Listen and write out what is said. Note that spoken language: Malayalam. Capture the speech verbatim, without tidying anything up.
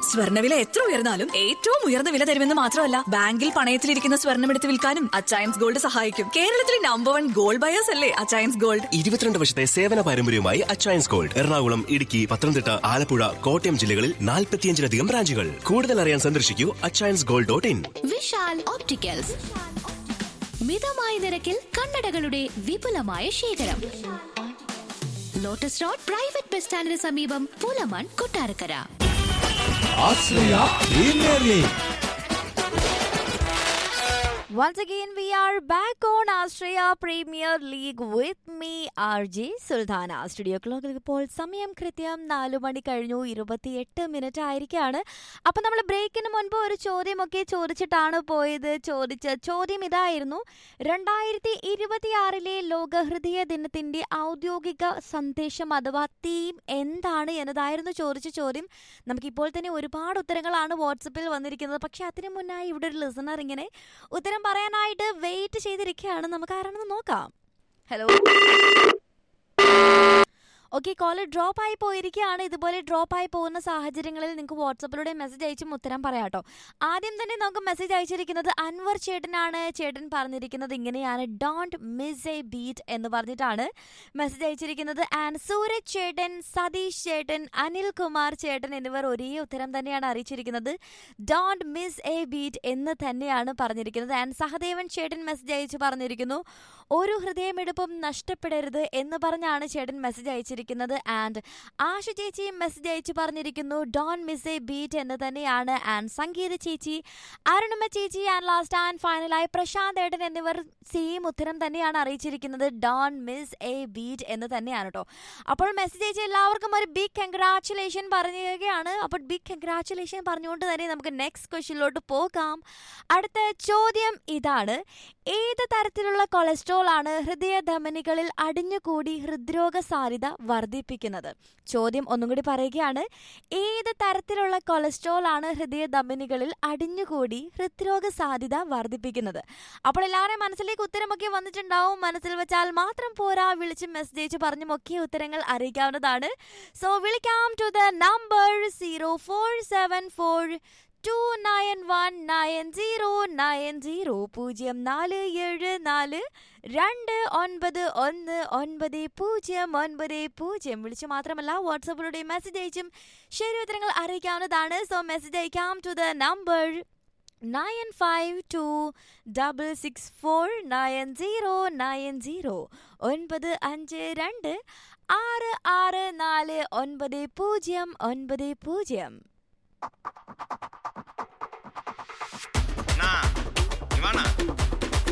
സ്വർണ്ണവില എത്ര ഉയർന്നാലും ഏറ്റവും ഉയർന്ന വില തരുമെന്ന് മാത്രമല്ല, ബാങ്കിൽ പണയത്തിലിരിക്കുന്ന സ്വർണ്ണം എടുത്ത് വിൽക്കാനും അച്ചയൻസ് ഗോൾഡ് സഹായിക്കും. കേരളത്തിലെ നമ്പർ വൺ ഗോൾഡ് ബയേഴ്സ് അല്ലേ അച്ചയൻസ് ഗോൾഡ്. ഇരുപത്തിരണ്ട് വർഷത്തെ സേവന പാരമ്പര്യവുമായി അച്ചയൻസ് ഗോൾഡ്. എറണാകുളം, ഇടുക്കി, പത്തനംതിട്ട, ആലപ്പുഴ, കോട്ടയം ജില്ലകളിൽ നാൽപ്പത്തിയഞ്ചിലധികം ബ്രാഞ്ചുകൾ. കൂടുതൽ അറിയാൻ സന്ദർശിക്കൂ Achayans gold dot in. Vishal opticals, മിതമായ നിരക്കിൽ കണ്ണടകളുടെ വിപുലമായ ശേഖരം. ലോട്ടസ് റോഡ് പ്രൈവറ്റ് ബസ് സ്റ്റാൻഡിന് സമീപം, Pulamon, Kottarakkara. Once again, we are back on Australia Premier League with me, R J Sultana. Studio clock ഇപ്പോൾ സമയം കൃത്യം നാലു മണി കഴിഞ്ഞു ഇരുപത്തിയെട്ട് മിനിറ്റ് ആയിരിക്കാണ്. അപ്പം നമ്മൾ ബ്രേക്കിന് മുൻപ് ഒരു ചോദ്യമൊക്കെ ചോദിച്ചിട്ടാണ് പോയത്. ചോദിച്ച ചോദ്യം ഇതായിരുന്നു: രണ്ടായിരത്തി ഇരുപത്തിയാറിലെ ലോക ഹൃദയ ദിനത്തിന്റെ ഔദ്യോഗിക സന്ദേശം അഥവാ തീം എന്താണ് എന്നതായിരുന്നു ചോദിച്ച ചോദ്യം. നമുക്കിപ്പോൾ തന്നെ ഒരുപാട് ഉത്തരങ്ങളാണ് വാട്സപ്പിൽ വന്നിരിക്കുന്നത്. പക്ഷെ അതിനു മുന്നായി ഇവിടെ ഒരു ലിസണർ ഇങ്ങനെ ഉത്തരം പറയാനായിട്ട് വെയിറ്റ് ചെയ്തിരിക്കുകയാണ്. നമുക്ക് ആരാണെന്ന് നോക്കാം. ഹലോ. ഓക്കെ, കോള് ഡ്രോപ്പ് ആയി പോയിരിക്കുകയാണ്. ഇതുപോലെ ഡ്രോപ്പ് ആയി പോകുന്ന സാഹചര്യങ്ങളിൽ നിങ്ങൾക്ക് വാട്സപ്പിലൂടെ മെസ്സേജ് അയച്ചും ഉത്തരം പറയാട്ടോ. ആദ്യം തന്നെ നമുക്ക് മെസ്സേജ് അയച്ചിരിക്കുന്നത് അൻവർ ചേട്ടനാണ്. ചേട്ടൻ പറഞ്ഞിരിക്കുന്നത് ഇങ്ങനെയാണ്: ഡോണ്ട് മിസ് എ ബീറ്റ് എന്ന് പറഞ്ഞിട്ടാണ് മെസ്സേജ് അയച്ചിരിക്കുന്നത്. ആൻഡ് സൂരജ് ചേട്ടൻ, സതീഷ് ചേട്ടൻ, അനിൽ കുമാർ ചേട്ടൻ എന്നിവർ ഒരേ ഉത്തരം തന്നെയാണ് അറിയിച്ചിരിക്കുന്നത്. ഡോണ്ട് മിസ് എ ബീറ്റ് എന്ന് തന്നെയാണ് പറഞ്ഞിരിക്കുന്നത്. ആൻഡ് സഹദേവൻ ചേട്ടൻ മെസ്സേജ് അയച്ച് പറഞ്ഞിരിക്കുന്നു: ഒരു ഹൃദയമെടുപ്പും നഷ്ടപ്പെടരുത് എന്ന് പറഞ്ഞാണ് ചേട്ടൻ മെസ്സേജ് അയച്ചിരിക്കുന്നത്. ആൻഡ് ആശ ചേച്ചി മെസ്സേജ് അയച്ചു പറഞ്ഞിരിക്കുന്നു ഡോണ്ട് മിസ് എ ബീറ്റ് എന്ന് തന്നെയാണ്. ആൻഡ് സംഗീത ചേച്ചി, അരുണമ്മ ചേച്ചി, ആൻഡ് ലാസ്റ്റ് ആൻഡ് ഫൈനലായി പ്രശാന്ത് ഏട്ടൻ എന്നിവർ സെയിം ഉത്തരം തന്നെയാണ് അറിയിച്ചിരിക്കുന്നത്. ഡോണ്ട് മിസ് എ ബീറ്റ് എന്ന് തന്നെയാണ് കേട്ടോ. അപ്പോൾ മെസ്സേജ് അയച്ച എല്ലാവർക്കും ഒരു ബിഗ് കൺഗ്രാറ്റുലേഷൻ പറയുകയാണ്. അപ്പോൾ ബിഗ് കൺഗ്രാറ്റുലേഷൻ പറഞ്ഞുകൊണ്ട് തന്നെ നമുക്ക് നെക്സ്റ്റ് ക്വസ്റ്റ്യനിലോട്ട് പോകാം. അടുത്ത ചോദ്യം ഇതാണ്: ഏത് തരത്തിലുള്ള കൊളസ്ട്രോൾ ആണ് ഹൃദയധമനികളിൽ അടിഞ്ഞുകൂടി ഹൃദ്രോഗ സാധ്യത വർദ്ധിപ്പിക്കുന്നത്? ചോദ്യം ഒന്നും കൂടി പറയുകയാണ്: ഏത് തരത്തിലുള്ള കൊളസ്ട്രോൾ ആണ് ഹൃദയധമനികളിൽ അടിഞ്ഞുകൂടി ഹൃദ്രോഗ സാധ്യത വർദ്ധിപ്പിക്കുന്നത്? അപ്പോൾ എല്ലാവരുടെയും മനസ്സിലേക്ക് ഉത്തരമൊക്കെ വന്നിട്ടുണ്ടാവും. മനസ്സിൽ വെച്ചാൽ മാത്രം പോരാ, വിളിച്ച് മെസ്സേജ് പറഞ്ഞും ഒക്കെ ഉത്തരങ്ങൾ അറിയിക്കാവുന്നതാണ്. സോ വിളിക്കാം to the number zero four seven four to nine one nine zero nine zero പൂജ്യം നാല് ഏഴ് നാല് രണ്ട് ഒൻപത് ഒന്ന് ഒൻപത് പൂജ്യം ഒൻപത് പൂജ്യം. വിളിച്ചു മാത്രമല്ല വാട്സാപ്പിലൂടെ മെസ്സേജ് അയച്ചും ശരി ഉത്തരങ്ങൾ അറിയിക്കാവുന്നതാണ്. സോ മെസ്സേജ് അയക്കാം to the number nine five to double six four nine zero nine zero ഒൻപത് അഞ്ച് രണ്ട് ആറ് ആറ് നാല് ഒൻപത് പൂജ്യം ഒൻപത് പൂജ്യം.